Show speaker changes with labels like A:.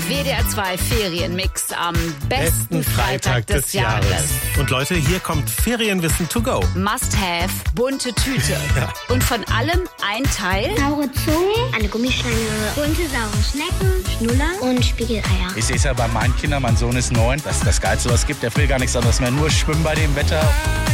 A: WDR 2 Ferienmix am besten Freitag des Jahres.
B: Und Leute, hier kommt Ferienwissen to go.
A: Must have, bunte Tüte.
B: Ja.
A: Und von allem ein Teil.
C: Saure Zungen, eine Gummischlange, bunte saure Schnecken, Schnuller und Spiegeleier.
D: Ich sehe es ja bei meinen Kindern, mein Sohn ist 9, dass das Geilste, was es gibt. Der will gar nichts anderes mehr, nur schwimmen bei dem Wetter.